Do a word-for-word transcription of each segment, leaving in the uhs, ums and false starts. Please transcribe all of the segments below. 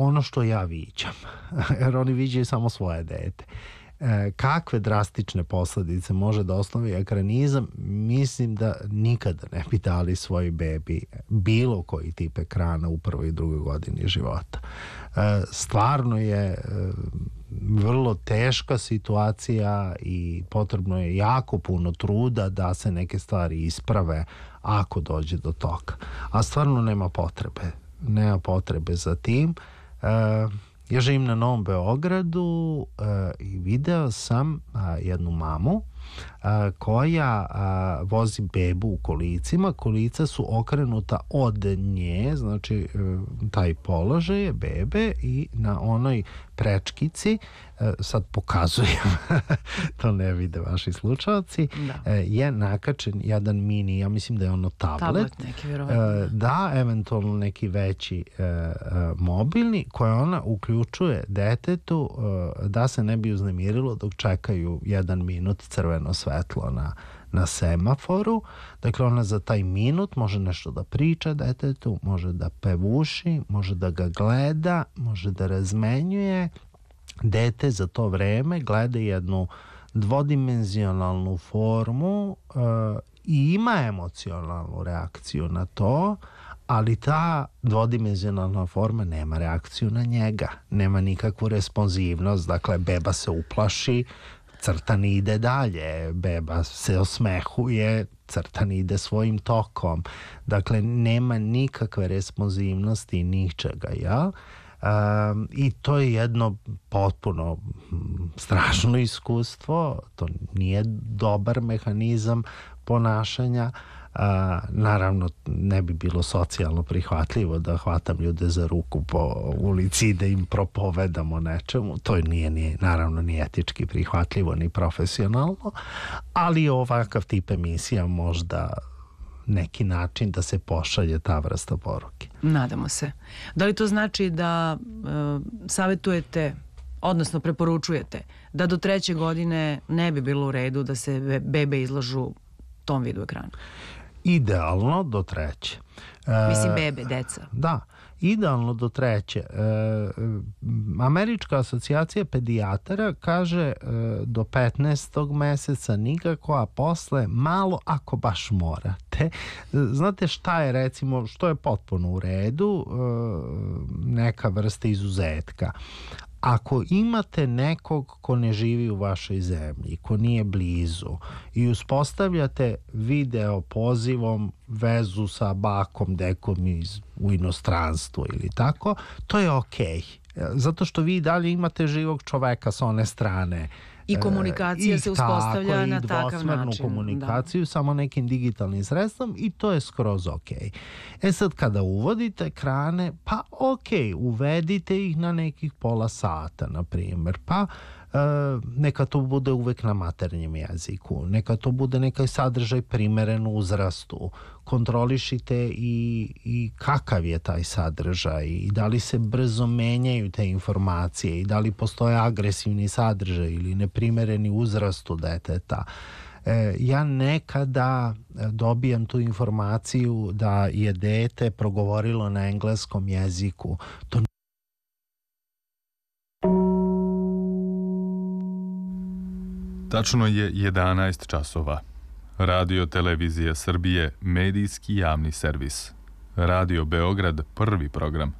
ono što ja viđam, jer oni viđaju samo svoje dete. E, kakve drastične posledice može da osnovi ekranizam, mislim da nikada ne bi dali svoj bebi bilo koji tip ekrana u prvoj i drugoj godini života. E, stvarno je e, vrlo teška situacija i potrebno je jako puno truda da se neke stvari isprave ako dođe do toga. A stvarno nema potrebe. Nema potrebe za tim. E, ja živim na Novom Beogradu e, i video sam a, jednu mamu a, koja a, vozi bebu u kolicima. Kolica su okrenuta od nje, znači e, taj položaj je bebe i na onoj prečkici, e, sad pokazujem, to ne vide vaši slušalci, e, je nakačen jedan mini, ja mislim da je ono tablet. Tablet neki, vjerovatno. E, da, eventualno neki veći e, e, mobilni, koje ona uključuje detetu e, da se ne bi uznemirilo dok čekaju jedan minut crveno svetlo na na semaforu. Dakle, ona za taj minut može nešto da priča detetu, može da pevuši, može da ga gleda, može da razmenjuje. Dete za to vreme gleda jednu dvodimenzionalnu formu uh, i ima emocionalnu reakciju na to, ali ta dvodimenzionalna forma nema reakciju na njega, nema nikakvu responsivnost, dakle beba se uplaši, crtan ide dalje, beba se osmehuje, crtan ide svojim tokom. Dakle, nema nikakve responsivnosti ničega, ja? Um, i to je jedno potpuno strašno iskustvo, to nije dobar mehanizam ponašanja. Uh, naravno ne bi bilo socijalno prihvatljivo da hvatam ljude za ruku po ulici i da im propovedam o nečemu, to nije, nije naravno ni etički prihvatljivo ni profesionalno, ali ovakav tip emisija možda neki način da se pošalje ta vrsta poruke. Nadamo se. Da li to znači da uh, savjetujete, odnosno preporučujete da do treće godine ne bi bilo u redu da se bebe izlažu tom vidu ekrana? Idealno do treće. E, Mislim bebe, deca. Da, idealno do treće. E, Američka asocijacija pedijatara kaže e, do petnaestog meseca nikako, a posle malo ako baš morate. Znate šta je recimo, što je potpuno u redu, e, neka vrsta izuzetka. Ako imate nekog ko ne živi u vašoj zemlji, ko nije blizu i uspostavljate video pozivom vezu sa bakom, dekom iz, u inostranstvu ili tako, to je okej. Zato što vi dalje imate živog čoveka sa one strane. I komunikacija I se uspostavlja tako, na takav način. I dvosmernu komunikaciju, da. Samo nekim digitalnim sredstvom i to je skroz okej. E sad, kada uvodite ekrane, pa okej, uvedite ih na nekih pola sata, na primjer, pa e, neka to bude uvek na maternjem jeziku, neka to bude neki sadržaj primeren uzrastu, kontrolišite i, i kakav je taj sadržaj i da li se brzo menjaju te informacije i da li postoje agresivni sadržaj ili neprimereni uzrastu deteta. E, ja nekada dobijam tu informaciju da je dete progovorilo na engleskom jeziku. To Tačno je jedanaest časova. Radio Televizija Srbije, medijski javni servis. Radio Beograd, prvi program.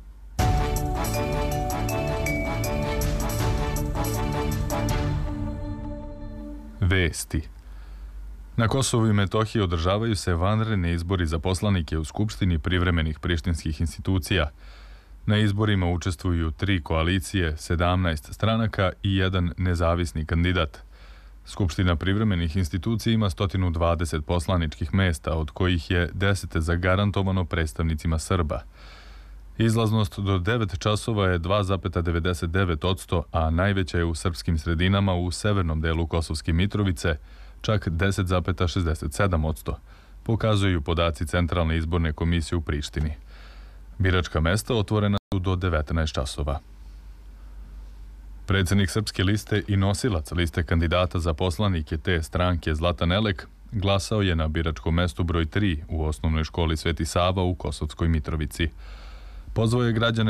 Vesti. Na Kosovu i Metohiji održavaju se vanredni izbori za poslanike u Skupštini privremenih prištinskih institucija. Na izborima učestvuju tri koalicije, sedamnaest stranaka i jedan nezavisni kandidat. Skupština privremenih institucija ima sto dvadeset poslaničkih mesta, od kojih je deset zagarantovano predstavnicima Srba. Izlaznost do devet časova je dva zarez devedeset devet posto, a najveća je u srpskim sredinama u severnom delu Kosovske Mitrovice, čak deset zarez šezdeset sedam posto, pokazuju podaci Centralne izborne komisije u Prištini. Biračka mesta otvorena su do devetnaest časova. Predsjednik Srpske liste i nosilac liste kandidata za poslanike te stranke Zlatan Elek glasao je na biračkom mestu broj tri u osnovnoj školi Sveti Sava u Kosovskoj Mitrovici. Pozvao je građane